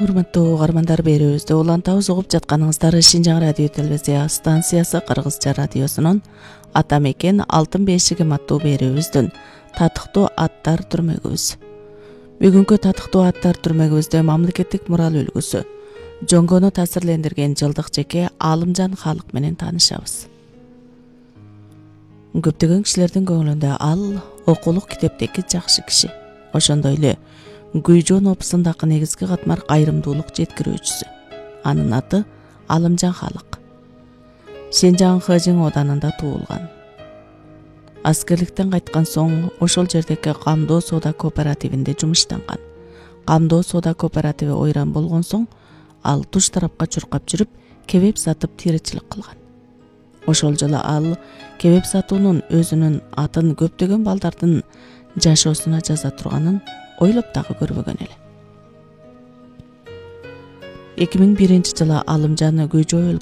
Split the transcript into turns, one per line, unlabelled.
Урматтуу угармандар, берүүбүздү улантабыз, угуп жатканыңыздар Шинжаң радио телевизия станциясы Кыргызча радиосунун Ата мекен алтын бешигим аттуу берүүбүздүн татыктуу аттар түрмөгүбүз. Бүгүнкү татыктуу аттар түрмөгүбүздө мамлекеттик мурал үлгүсү жоңгону таасирлендирген жылдык жеке Алымжан Халык менен таанышабыз. Көптөгөн кишилердин көңүлүндө ал окулук китептеги жакшы киши. Ошондой эле Гүйжон опусундагы негизги катмар кайрымдуулук жеткирүүчүсү. Анын аты Алымжан Халык. Шинжаң Хэжиң оданында туулган. Аскерликтен кайткан соң ошол жердеги камдоо соода кооперативинде жумуштанган. Камдоо соода кооперативи ойран болгон соң ал туш тарапка чуркап жүрүп, кебеп сатып тиричилик кылган. Ошол жылы ал кебеп сатуунун өзүнүн атын көптөгөн балдардын жашоосуна жаза турганын ойлоп дагы көрбөгөн эле. 2001 жылы Алымжан Гүйжө